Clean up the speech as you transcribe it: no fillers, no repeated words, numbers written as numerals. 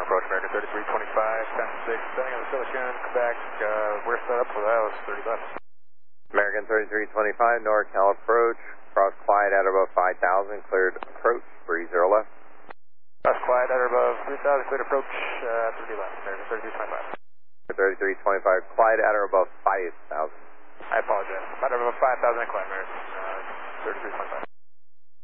approach, American 3325, 10-6, setting on the Silicon, Quebec, we're set up for that, was 30 left. American 3325, NorCal approach, cross quiet at above 5,000, cleared approach, 30 left. Cross quiet at above 3,000, cleared approach, 30 left, American 3325. 3325, quiet at or above 5,000. I apologize, at above 5,000 and quiet, American 3325.